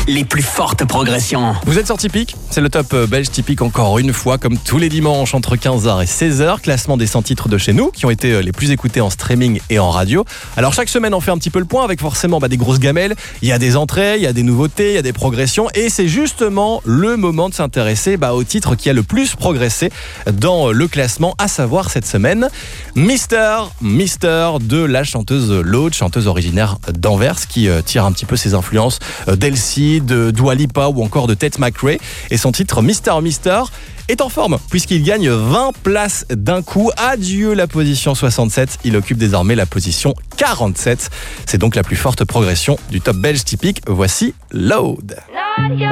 les plus fortes progressions. Vous êtes sur Typique, c'est le top belge Typique encore une fois, comme tous les dimanches entre 15h et 16h. Classement des 100 titres de chez nous qui ont été les plus écoutés en streaming et en radio. Alors chaque semaine on fait un petit peu le point avec forcément des grosses gamelles. Il y a des entrées, il y a des nouveautés, il y a des progressions. Et c'est justement le moment de s'intéresser au titre qui a le plus progressé dans le classement, à savoir cette semaine Mister de la chanteuse Laude, chanteuse originaire d'Anvers, qui tire un petit peu ses influences d'Elsie, de Dua Lipa ou encore de Tate McRae. Et son titre Mister est en forme puisqu'il gagne 20 places d'un coup. Adieu la position 67, il occupe désormais la position 47. C'est donc la plus forte progression du top belge Typique. Voici Laude.